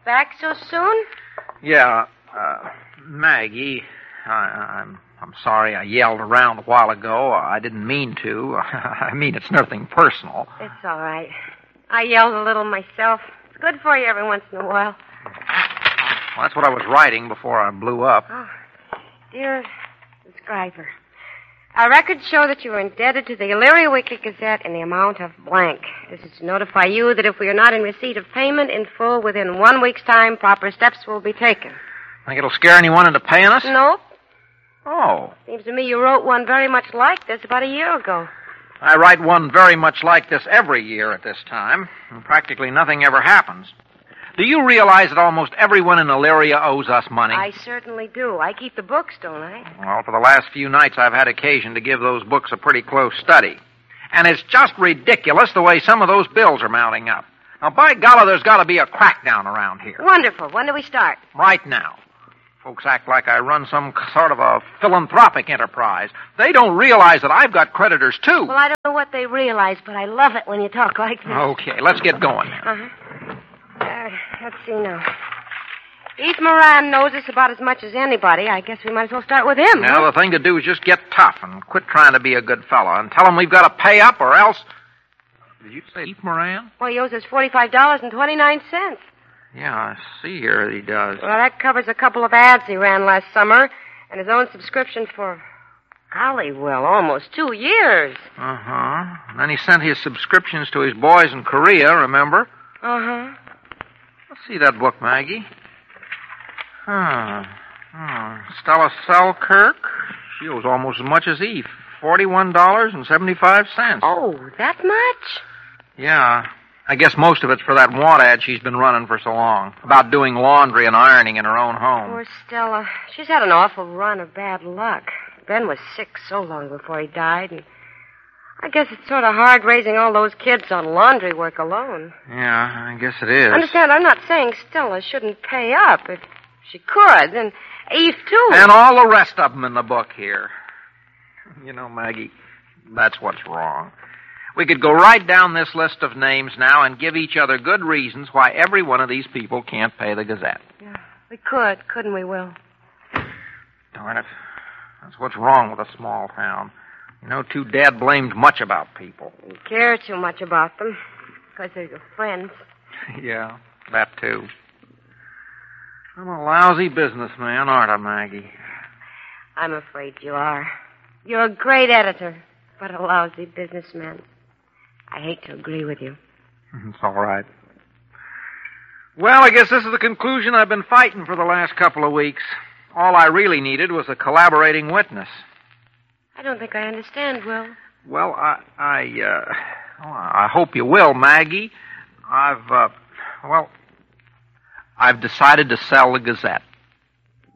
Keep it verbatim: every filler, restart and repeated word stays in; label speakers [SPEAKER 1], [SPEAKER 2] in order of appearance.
[SPEAKER 1] Back so soon?
[SPEAKER 2] Yeah, uh, Maggie, I, I'm I'm sorry I yelled around a while ago. I didn't mean to. I mean, it's nothing personal.
[SPEAKER 1] It's all right. I yelled a little myself. It's good for you every once in a while.
[SPEAKER 2] Well, that's what I was writing before I blew up.
[SPEAKER 1] Oh, dear subscriber. Our records show that you are indebted to the Elyria Weekly Gazette in the amount of blank. This is to notify you that if we are not in receipt of payment in full within one week's time, proper steps will be taken.
[SPEAKER 2] Think it'll scare anyone into paying us?
[SPEAKER 1] Nope.
[SPEAKER 2] Oh.
[SPEAKER 1] Seems to me you wrote one very much like this about a year ago.
[SPEAKER 2] I write one very much like this every year at this time, and practically nothing ever happens. Do you realize that almost everyone in Elyria owes us money?
[SPEAKER 1] I certainly do. I keep the books, don't I?
[SPEAKER 2] Well, for the last few nights, I've had occasion to give those books a pretty close study. And it's just ridiculous the way some of those bills are mounting up. Now, by golly, there's got to be a crackdown around here.
[SPEAKER 1] Wonderful. When do we start?
[SPEAKER 2] Right now. Folks act like I run some sort of a philanthropic enterprise. They don't realize that I've got creditors, too.
[SPEAKER 1] Well, I don't know what they realize, but I love it when you talk like this.
[SPEAKER 2] Okay, let's get going.
[SPEAKER 1] Uh-huh. Uh, let's see now. Eve Moran knows us about as much as anybody. I guess we might as well start with him.
[SPEAKER 2] Now,
[SPEAKER 1] huh?
[SPEAKER 2] the thing to do is just get tough and quit trying to be a good fellow and tell him we've got to pay up or else... Did you say Eve Moran?
[SPEAKER 1] Well, he owes us forty-five dollars and twenty-nine cents.
[SPEAKER 2] Yeah, I see here that he does.
[SPEAKER 1] Well, that covers a couple of ads he ran last summer and his own subscription for, golly, well, almost two years.
[SPEAKER 2] Uh-huh. And then he sent his subscriptions to his boys in Korea, remember?
[SPEAKER 1] Uh-huh.
[SPEAKER 2] Let's see that book, Maggie. Huh. Oh, Stella Selkirk. She owes almost as much as Eve. forty-one dollars and seventy-five cents.
[SPEAKER 1] Oh, that much?
[SPEAKER 2] Yeah. I guess most of it's for that want ad she's been running for so long. About doing laundry and ironing in her own home.
[SPEAKER 1] Poor Stella. She's had an awful run of bad luck. Ben was sick so long before he died, and I guess it's sort of hard raising all those kids on laundry work alone.
[SPEAKER 2] Yeah, I guess it is.
[SPEAKER 1] Understand, I'm not saying Stella shouldn't pay up if she could, and Eve, too.
[SPEAKER 2] And all the rest of them in the book here. You know, Maggie, that's what's wrong. We could go right down this list of names now and give each other good reasons why every one of these people can't pay the Gazette.
[SPEAKER 1] Yeah, we could, couldn't we, Will?
[SPEAKER 2] Darn it. That's what's wrong with a small town. You know, too dad blamed much about people.
[SPEAKER 1] You care too much about them because they're your friends.
[SPEAKER 2] Yeah, that too. I'm a lousy businessman, aren't I, Maggie?
[SPEAKER 1] I'm afraid you are. You're a great editor, but a lousy businessman. I hate to agree with you.
[SPEAKER 2] It's all right. Well, I guess this is the conclusion I've been fighting for the last couple of weeks. All I really needed was a collaborating witness.
[SPEAKER 1] I don't think I understand, Will.
[SPEAKER 2] Well, I, I, uh, well, I hope you will, Maggie. I've, uh, well, I've decided to sell the Gazette.